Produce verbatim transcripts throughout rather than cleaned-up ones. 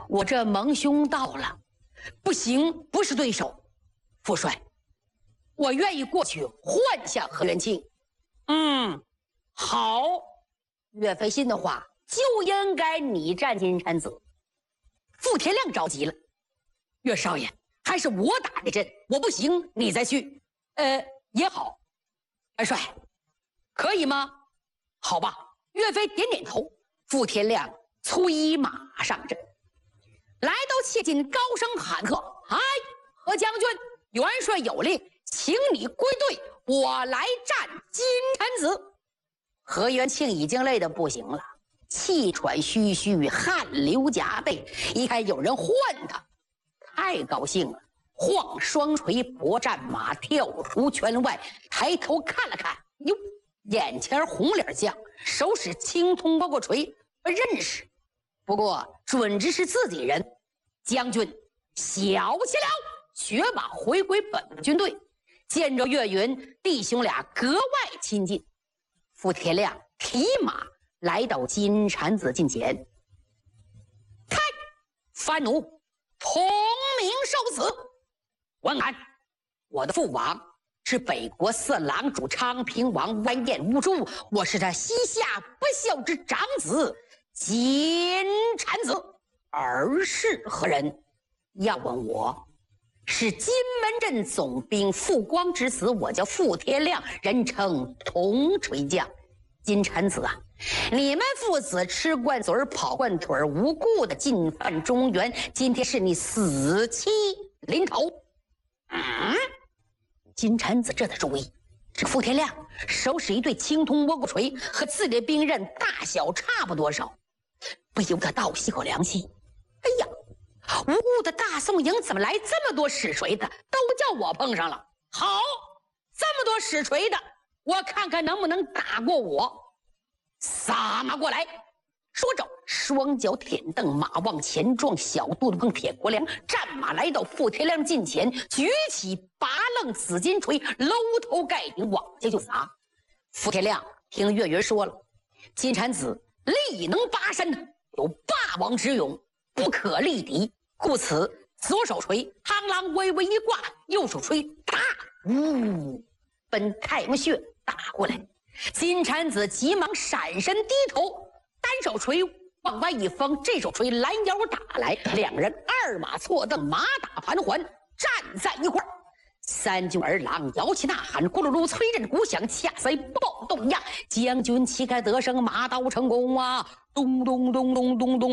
我这盟兄到了，不行，不是对手。父帅，我愿意过去换下何元庆。嗯，好。岳飞信的话，就应该你战金蝉子。傅天亮着急了，岳少爷，还是我打的阵，我不行，你再去。呃，也好。元帅，可以吗？好吧。岳飞点点头。傅天亮催马上阵，来到切近，高声喊喝：“嗨，何将军，元帅有令，请你归队，我来战金蝉子。”何元庆已经累得不行了，气喘吁吁，汗流浃背。一看有人唤他，太高兴了，晃双锤拨战马，跳出圈外，抬头看了看，哟，眼前红脸将手使青铜包裹锤，不认识，不过准知是自己人。将军小心了，雪马回归本军队。见着岳云，弟兄俩格外亲近。傅天亮提马来到金蝉子近前，开，番奴同名受死。文安，我的父王是北国四郎主昌平王完颜乌珠，我是他膝下不孝之长子金蝉子。儿是何人？要问我，是金门镇总兵傅光之子，我叫傅天亮，人称铜锤将。金蝉子啊，你们父子吃惯嘴跑惯腿，无故的进犯中原，今天是你死期临头。嗯，金蝉子这才注意，这傅天亮手使一对青铜倭骨锤，和自己的兵刃大小差不多少，不由得倒吸口凉气。哎呀，无故的大宋营怎么来这么多使锤的？都叫我碰上了。好，这么多使锤的，我看看能不能打过我。撒马过来！说着，双脚舔蹬，马往前撞，小肚子碰铁国梁，战马来到傅天亮近前，举起拔楞紫金锤，搂头盖顶往下就砸。傅天亮听岳云说了，金蝉子力能拔山，有霸王之勇，不可力敌，故此左手锤螳螂微微一挂，右手锤打，呜，奔太阳穴打过来。金蝉子急忙闪身低头，单手锤往外一放，这手锤拦腰打来，两人二马错蹬，马打盘环，站在一块儿。三军儿郎摇旗呐喊，咕噜噜催阵鼓响，恰似暴动一样。将军旗开得胜，马到成功啊！咚咚咚咚咚咚，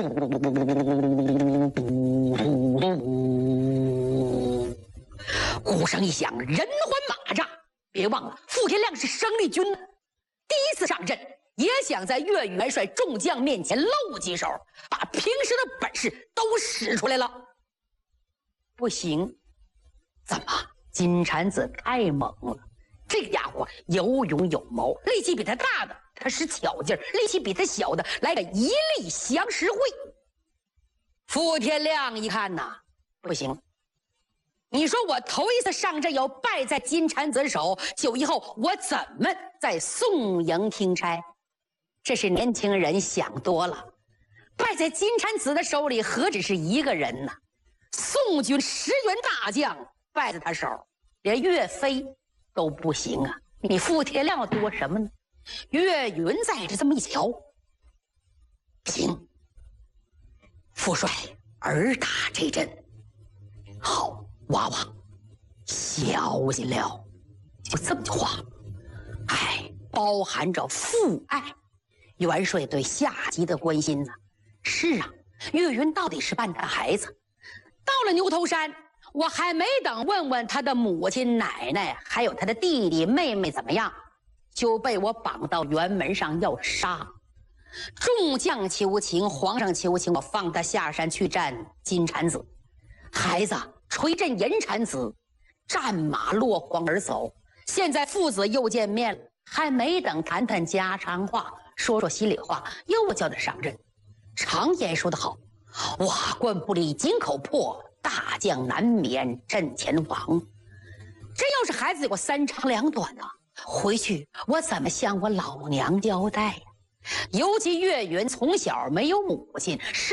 鼓声一响，人环马扎。别忘了，傅天亮是生力军，第一次上阵，也想在岳元帅众将面前露几手，把平时的本事都使出来了。不行，怎么？金蝉子太猛了，这个家伙有勇有谋，力气比他大的他使巧劲儿，力气比他小的来个一力降十会。傅天亮一看呐，不行。你说我头一次上阵要败在金蝉子手，就以后我怎么在宋营听差？这是年轻人想多了，败在金蝉子的手里何止是一个人呢？宋军十员大将败在他手，连岳飞都不行啊！你傅天亮要多什么呢？岳云在这这么一瞧，不行，父帅儿打这阵好。娃娃，小心了，就这么句话，哎，包含着父爱。元帅对下级的关心呢？是啊，岳云到底是半他孩子。到了牛头山，我还没等问问他的母亲、奶奶，还有他的弟弟、妹妹怎么样，就被我绑到辕门上要杀。众将求情，皇上求情，我放他下山去战金蝉子。孩子锤阵银蝉子，战马落荒而走。现在父子又见面了，还没等谈谈家常话，说说心里话，又叫他上阵。常言说得好，瓦罐不离井口破，大将难免阵前亡。这要是孩子有个三长两短呢，回去我怎么向我老娘交代呀？尤其岳云从小没有母亲，是